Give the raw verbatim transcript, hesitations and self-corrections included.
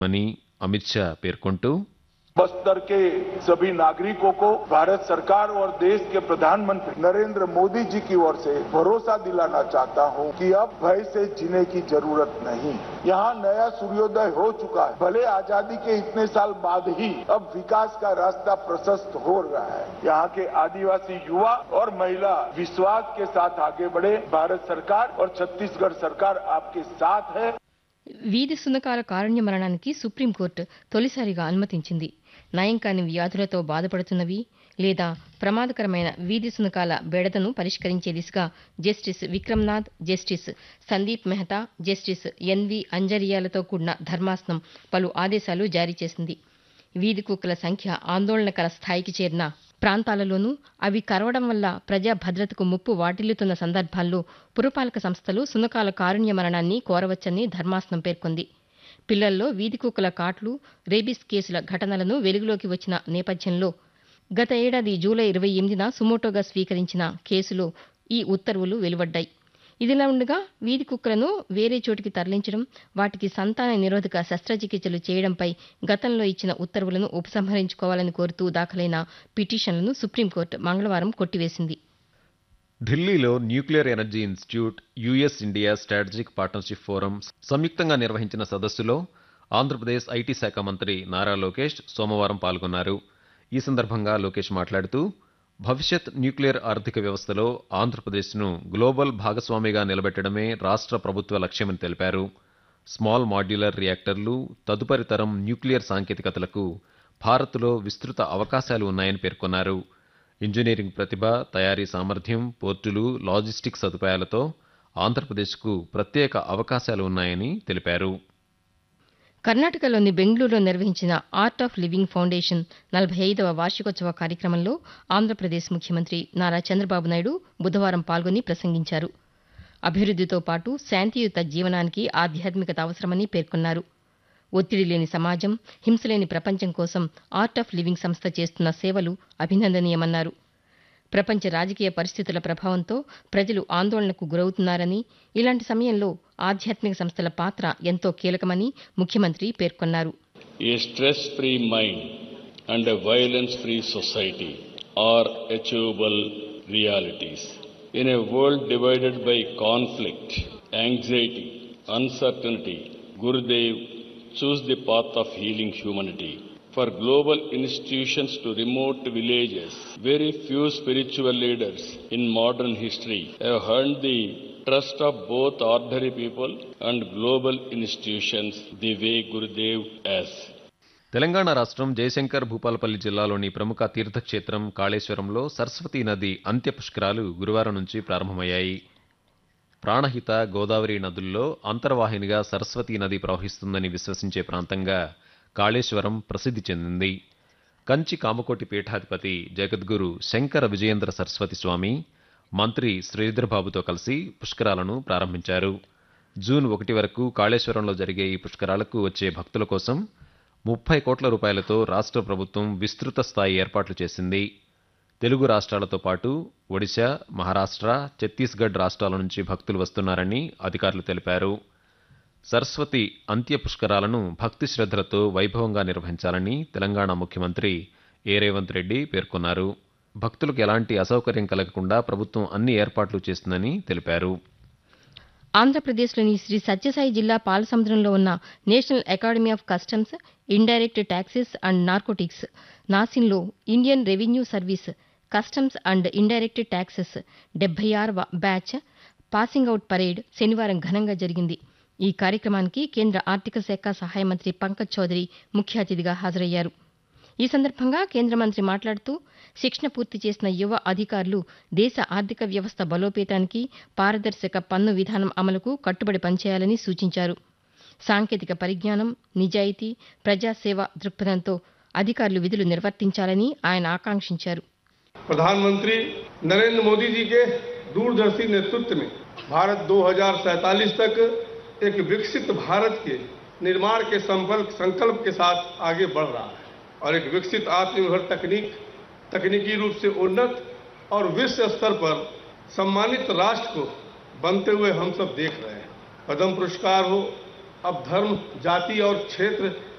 అని అమిత్ షా పేర్కొంటూ बस्तर के सभी नागरिकों को भारत सरकार और देश के प्रधानमंत्री नरेंद्र मोदी जी की ओर से भरोसा दिलाना चाहता हूं कि अब भय से जीने की जरूरत नहीं। यहां नया सूर्योदय हो चुका है। भले आजादी के इतने साल बाद ही अब विकास का रास्ता प्रशस्त हो रहा है। यहां के आदिवासी युवा और महिला विश्वास के साथ आगे बढ़े। भारत सरकार और छत्तीसगढ़ सरकार आपके साथ है। వీధి సునకాల కారుణ్య మరణానికి సుప్రీంకోర్టు తొలిసారిగా అనుమతించింది. నయం కాని వ్యాధులతో బాధపడుతున్నవి లేదా ప్రమాదకరమైన వీధి సునకాల బెడదను పరిష్కరించే దిశగా justice Vikram Nath, justice Sandeep Mehta, justice N V అంజరియాలతో కూడిన ధర్మాసనం పలు ఆదేశాలు జారీ చేసింది. వీధి కుక్కల సంఖ్య ఆందోళనకర స్థాయికి చేరిన ప్రాంతాలలోనూ అవి కరవడం వల్ల ప్రజా భద్రతకు ముప్పు వాటిల్లుతున్న సందర్భాల్లో పురపాలక సంస్థలు సునకాల కారుణ్య మరణాన్ని కోరవచ్చని ధర్మాసనం పేర్కొంది. పిల్లల్లో వీధి కుక్కల కాట్లు, రేబీస్ కేసుల ఘటనలను వెలుగులోకి వచ్చిన నేపథ్యంలో గత ఏడాది జూలై ఇరవై ఎనిమిదిన సుమోటోగా స్వీకరించిన కేసులో ఈ ఉత్తర్వులు వెలువడ్డాయి. ఇదిలా ఉండగా వీధి కుక్కలను వేరే చోటికి తరలించడం, వాటికి సంతాన నిరోధక శస్త్రచికిత్సలు చేయడంపై గతంలో ఇచ్చిన ఉత్తర్వులను ఉపసంహరించుకోవాలని కోరుతూ దాఖలైన పిటిషన్లను సుప్రీంకోర్టు మంగళవారం కొట్టివేసింది. ఢిల్లీలో nuclear energy institute, US India strategic partnership forum సంయుక్తంగా నిర్వహించిన సదస్సులో ఆంధ్రప్రదేశ్ ఐటీ శాఖ మంత్రి నారా లోకేష్ సోమవారం పాల్గొన్నారు. ఈ సందర్భంగా లోకేష్ మాట్లాడుతూ భవిష్యత్ న్యూక్లియర్ ఆర్థిక వ్యవస్థలో ఆంధ్రప్రదేశ్ను గ్లోబల్ భాగస్వామిగా నిలబెట్టడమే రాష్ట్ర ప్రభుత్వ లక్ష్యమని తెలిపారు. స్మాల్ మాడ్యులర్ రియాక్టర్లు, తదుపరి తరం న్యూక్లియర్ సాంకేతికతలకు భారత్లో విస్తృత అవకాశాలు ఉన్నాయని పేర్కొన్నారు. ఇంజనీరింగ్ ప్రతిభ, తయారీ సామర్థ్యం, పోర్టులు, లాజిస్టిక్ సదుపాయాలతో ఆంధ్రప్రదేశ్కు ప్రత్యేక అవకాశాలు ఉన్నాయని తెలిపారు. కర్ణాటకలోని బెంగళూరులో నిర్వహించిన ఆర్ట్ ఆఫ్ లివింగ్ ఫౌండేషన్ నలభై ఐదవ వార్షికోత్సవ కార్యక్రమంలో ఆంధ్రప్రదేశ్ ముఖ్యమంత్రి నారా చంద్రబాబు నాయుడు బుధవారం పాల్గొని ప్రసంగించారు. అభివృద్దితో పాటు శాంతియుత జీవనానికి ఆధ్యాత్మికత అవసరమని పేర్కొన్నారు. ఒత్తిడి లేని సమాజం, హింసలేని ప్రపంచం కోసం ఆర్ట్ ఆఫ్ లివింగ్ సంస్థ చేస్తున్న సేవలు అభినందనీయమన్నారు. ప్రపంచ రాజకీయ పరిస్థితుల ప్రభావంతో ప్రజలు ఆందోళనకు గురవుతున్నారని, ఇలాంటి సమయంలో ఆధ్యాత్మిక సంస్థల పాత్ర ఎంతో కీలకమని ముఖ్యమంత్రి పేర్కొన్నారు. A stress-free mind and a violence-free society are achievable realities. In a world divided by conflict, anxiety, uncertainty, Gurudev chose the path of healing humanity. For global institutions to remote villages, very few spiritual leaders in modern history have earned the trust of both ordinary people and global institutions the way Gurudev has. Telangana రాష్ట్రం జయశంకర్ భూపాలపల్లి జిల్లాలోని ప్రముఖ తీర్థక్షేత్రం కాళేశ్వరంలో సరస్వతీ నది అంత్య పుష్కరాలు గురువారం నుంచి ప్రారంభమయ్యాయి. ప్రాణహిత, గోదావరి నదుల్లో అంతర్వాహినిగా సరస్వతీ నది ప్రవహిస్తుందని విశ్వసించే ప్రాంతంగా కాళేశ్వరం ప్రసిద్ధి చెందింది. కంచి కామకోటి పీఠాధిపతి జగద్గురు శంకర విజయేంద్ర సరస్వతి స్వామి, మంత్రి శ్రీధర్బాబుతో కలిసి పుష్కరాలను ప్రారంభించారు. జూన్ ఒకటి వరకు కాళేశ్వరంలో జరిగే ఈ పుష్కరాలకు వచ్చే భక్తుల కోసం ముప్పై కోట్ల రూపాయలతో రాష్ట్ర ప్రభుత్వం విస్తృత స్థాయి ఏర్పాట్లు చేసింది. తెలుగు రాష్ట్రాలతో పాటు ఒడిశా, మహారాష్ట్ర, ఛత్తీస్గఢ్ రాష్ట్రాల నుంచి భక్తులు వస్తున్నారని అధికారులు తెలిపారు. సరస్వతి అంత్య పుష్కరాలను భక్తి శ్రద్ధలతో వైభవంగా నిర్వహించాలని తెలంగాణ ముఖ్యమంత్రి ఏ రేవంత్ రెడ్డి పేర్కొన్నారు. భక్తులకు ఎలాంటి అసౌకర్యం కలగకుండా ప్రభుత్వం అన్ని ఏర్పాట్లు చేస్తుందని తెలిపారు. ఆంధ్రప్రదేశ్లోని శ్రీ సత్యసాయి జిల్లా పాలసముద్రంలో ఉన్న national academy of customs, indirect taxes and narcotics నాసిన్లో Indian revenue service customs and indirect taxes డెబ్బై ఆరవ బ్యాచ్ పాసింగ్ అవుట్ పరేడ్ శనివారం ఘనంగా జరిగింది. ఈ కార్యక్రమానికి కేంద్ర ఆర్థిక శాఖ సహాయ మంత్రి పంకజ్ చౌదరి ముఖ్య అతిథిగా హాజరయ్యారు. ఈ సందర్భంగా కేంద్ర మంత్రి మాట్లాడుతూ శిక్షణ పూర్తి చేసిన యువ అధికారులు దేశ ఆర్థిక వ్యవస్థ బలోపేతానికి, పారదర్శక పన్ను విధానం అమలుకు కట్టుబడి పనిచేయాలని సూచించారు. సాంకేతిక పరిజ్ఞానం, నిజాయితీ, ప్రజాసేవ దృక్పథంతో అధికారులు విధులు నిర్వర్తించాలని ఆయన ఆకాంక్షించారు. प्रधानमंत्री नरेंद्र मोदी जी के दूरदर्शी नेतृत्व में भारत दो हज़ार सैंतालीस तक एक विकसित भारत के निर्माण के संकल्प के साथ आगे बढ़ रहा है और एक विकसित आत्मनिर्भर तकनीक तकनीकी रूप से उन्नत और विश्व स्तर पर सम्मानित राष्ट्र को बनते हुए हम सब देख रहे हैं. पद्म पुरस्कार हो, अब धर्म, जाति और क्षेत्र